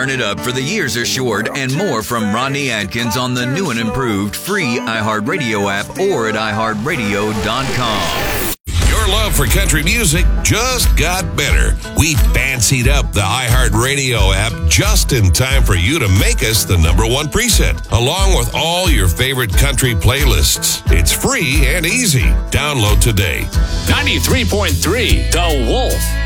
Turn it up for the years are short and more from Rodney Atkins on the new and improved free iHeartRadio app or at iHeartRadio.com. Your love for country music just got better. We fancied up the iHeartRadio app just in time for you to make us the #1 preset, along with all your favorite country playlists. It's free and easy. Download today. 93.3 The Wolf.